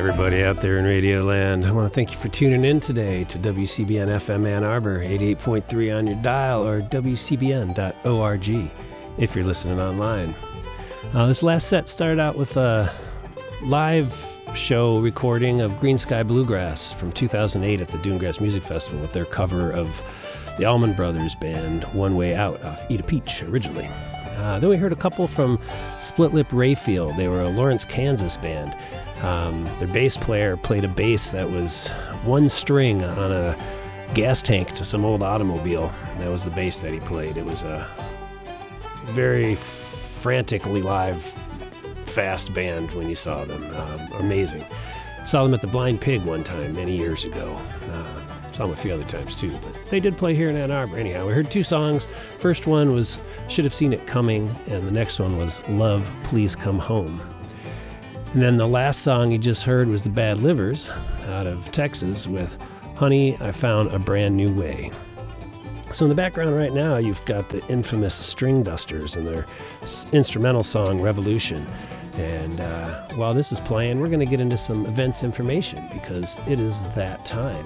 everybody out there in Radio Land. I want to thank you for tuning in today to WCBN FM Ann Arbor, 88.3 on your dial, or WCBN.org if you're listening online. This last set started out with a live show recording of Green Sky Bluegrass from 2008 at the Dunegrass Music Festival with their cover of the Allman Brothers band One Way Out off Eat a Peach originally. Then we heard a couple from Split Lip Rayfield. They were a Lawrence, Kansas band. Their bass player played a bass that was one string on a gas tank to some old automobile. That was the bass that he played. It was a very frantically live, fast band when you saw them. Amazing. Saw them at the Blind Pig one time many years ago. Saw them a few other times too, but they did play here in Ann Arbor. Anyhow, we heard two songs. First one was Should Have Seen It Coming, and the next one was Love, Please Come Home. And then the last song you just heard was the Bad Livers out of Texas with Honey, I Found a Brand New Way. So in the background right now, you've got the infamous String Dusters and their instrumental song Revolution. And while this is playing, we're going to get into some events information because it is that time.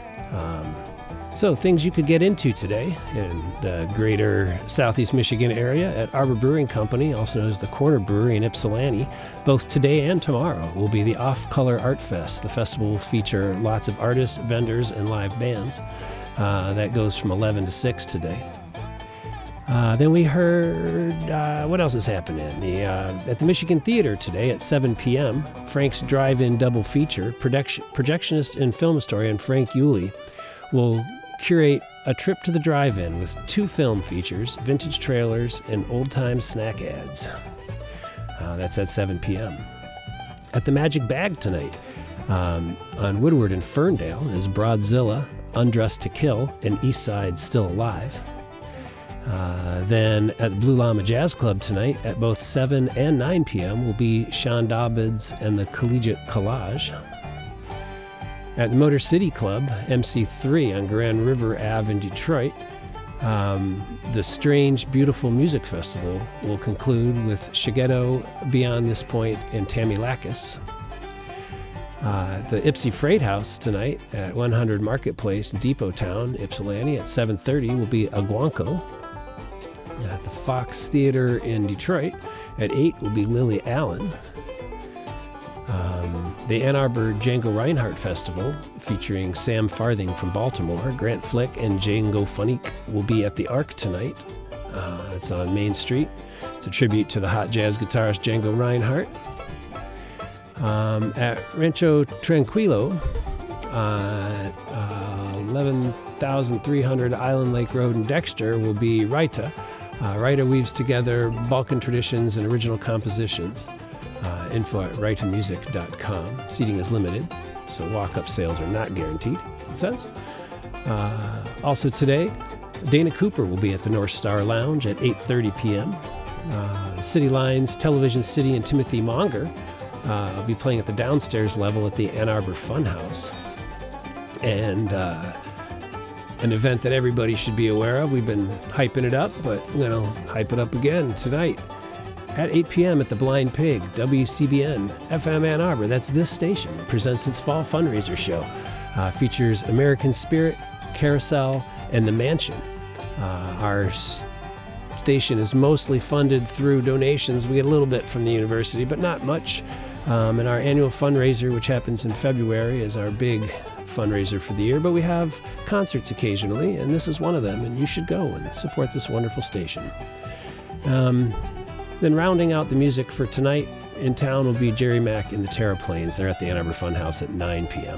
So things you could get into today in the greater Southeast Michigan area at Arbor Brewing Company, also known as the Corner Brewery in Ypsilanti. Both today and tomorrow will be the Off Color Art Fest. The festival will feature lots of artists, vendors, and live bands. That goes from 11 to 6 today. Then we heard, what else is happening? At the Michigan Theater today at 7 p.m., Frank's Drive-In Double Feature, projectionist and film historian Frank Yulee will curate a trip to the drive-in with 2 film features, vintage trailers, and old-time snack ads. That's at 7 p.m. At the Magic Bag tonight, on Woodward in Ferndale, is Broadzilla, Undressed to Kill, and East Side Still Alive. Then at the Blue Llama Jazz Club tonight at both 7 and 9 p.m. will be Sean Dobbins and the Collegiate Collage. At the Motor City Club, MC3 on Grand River Ave in Detroit, the Strange Beautiful Music Festival will conclude with Shigeto, Beyond This Point, and Tammy Lakis. The Ypsi Freight House tonight at 100 Marketplace, Depot Town, Ypsilanti at 7:30 will be Aguanco. At the Fox Theater in Detroit at 8 will be Lily Allen. The Ann Arbor Django Reinhardt Festival, featuring Sam Farthing from Baltimore, Grant Flick, and Django Funnick will be at the Arc tonight. It's on Main Street. It's a tribute to the hot jazz guitarist Django Reinhardt. At Rancho Tranquilo, 11,300 Island Lake Road in Dexter will be Raita. Raita weaves together Balkan traditions and original compositions. Info at raitamusic.com. Seating is limited, so walk-up sales are not guaranteed, it says. Also today, Dana Cooper will be at the North Star Lounge at 8:30 p.m. City Lines, Television City, and Timothy Monger will be playing at the downstairs level at the Ann Arbor Funhouse. And an event that everybody should be aware of. We've been hyping it up, but I'm going to hype it up again tonight. At 8 p.m. at the Blind Pig, WCBN FM Ann Arbor, that's this station, presents its fall fundraiser show. Features American Spirit, Carousel, and The Mansion. Our station is mostly funded through donations. We get a little bit from the university, but not much. And our annual fundraiser, which happens in February, is our big fundraiser for the year. But we have concerts occasionally, and this is one of them, and you should go and support this wonderful station. Then rounding out the music for tonight in town will be Jerry Mack and the Terraplanes. They're at the Ann Arbor Funhouse at 9 p.m.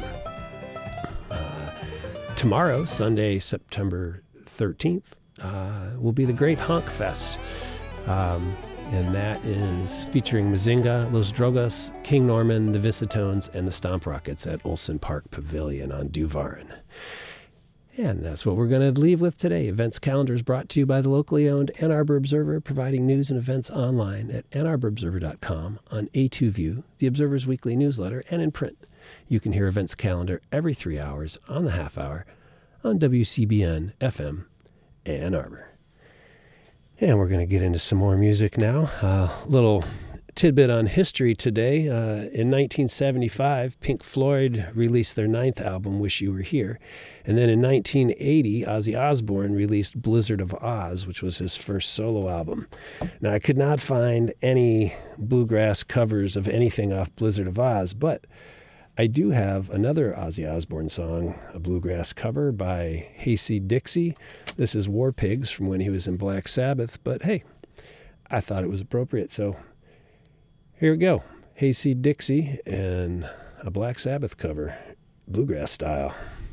Tomorrow, Sunday, September 13th, will be the Great Honk Fest. And that is featuring Mazinga, Los Drogas, King Norman, the Visitones, and the Stomp Rockets at Olson Park Pavilion on Duvarin. And that's what we're going to leave with today. Events calendar is brought to you by the locally owned Ann Arbor Observer, providing news and events online at AnnArborObserver.com, on A2View, the Observer's weekly newsletter, and in print. You can hear events calendar every 3 hours on the half hour on WCBN FM Ann Arbor. And we're going to get into some more music now. A little tidbit on history today. In 1975, Pink Floyd released their 9th album, Wish You Were Here. And then in 1980, Ozzy Osbourne released Blizzard of Oz, which was his first solo album. Now, I could not find any bluegrass covers of anything off Blizzard of Oz, but I do have another Ozzy Osbourne song, a bluegrass cover by Hayseed Dixie. This is War Pigs from when he was in Black Sabbath, but hey, I thought it was appropriate, so here we go. Hayseed Dixie and a Black Sabbath cover, bluegrass style.